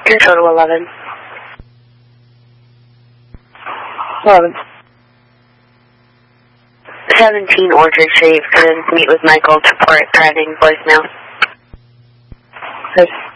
Your total 11. 11. 17 Orchard Street, could meet with Michael to report driving voicemail. Yes.